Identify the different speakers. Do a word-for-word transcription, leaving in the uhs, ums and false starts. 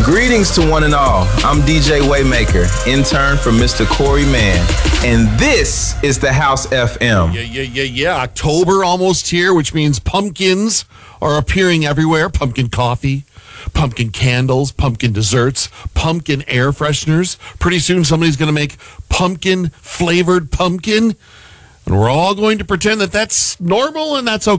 Speaker 1: Greetings to one and all. I'm D J Waymaker, intern for Mister Corey Mann, and this is the House F M.
Speaker 2: Yeah, yeah, yeah, yeah. October almost here, which means pumpkins are appearing everywhere. Pumpkin coffee, pumpkin candles, pumpkin desserts, pumpkin air fresheners. Pretty soon somebody's going to make pumpkin flavored pumpkin, and we're all going to pretend that that's normal and that's okay.